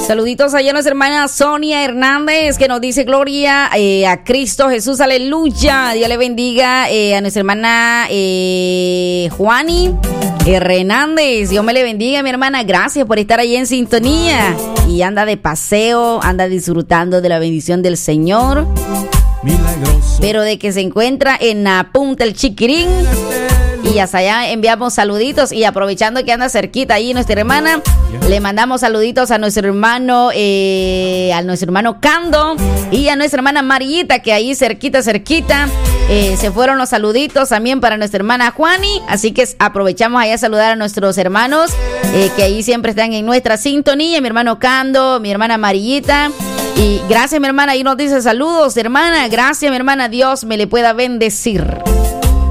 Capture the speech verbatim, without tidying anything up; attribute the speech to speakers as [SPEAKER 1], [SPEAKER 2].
[SPEAKER 1] Saluditos allá a nuestra hermana Sonia Hernández, que nos dice gloria eh, a Cristo Jesús, aleluya. Dios le bendiga eh, a nuestra hermana eh, Juani Hernández. Dios me le bendiga, mi hermana. Gracias por estar ahí en sintonía. Y anda de paseo, anda disfrutando de la bendición del Señor. Milagroso. Pero de que se encuentra en la punta el Chiquirín. Y hasta allá enviamos saluditos. Y aprovechando que anda cerquita ahí nuestra hermana, le mandamos saluditos a nuestro hermano, eh, a nuestro hermano Cando y a nuestra hermana Mariita, que ahí cerquita, cerquita. Eh, se fueron los saluditos también para nuestra hermana Juani. Así que aprovechamos allá a saludar a nuestros hermanos eh, que ahí siempre están en nuestra sintonía. Mi hermano Cando, mi hermana Mariita. Y gracias, mi hermana. Ahí nos dice saludos, hermana. Gracias, mi hermana. Dios me le pueda bendecir.